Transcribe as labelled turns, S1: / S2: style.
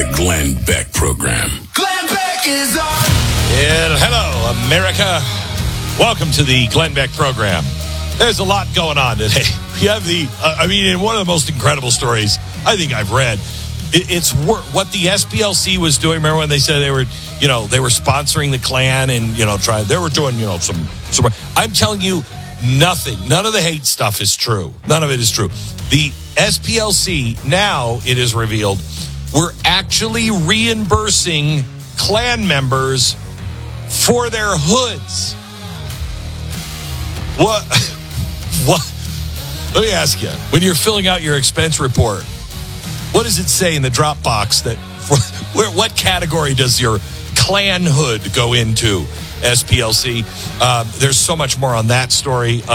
S1: The Glenn Beck Program.
S2: Glenn Beck is on.
S3: And hello, America. Welcome to the Glenn Beck Program. There's a lot going on today. We have in one of the most incredible stories I think I've read. It's what the SPLC was doing. Remember when they said they were sponsoring the Klan and, they were doing, some. I'm telling you, nothing. None of the hate stuff is true. None of it is true. The SPLC, now it is revealed, we're actually reimbursing Klan members for their hoods. What? Let me ask you, when you're filling out your expense report, what does it say in the drop box what category does your Klan hood go into, SPLC? There's so much more on that story.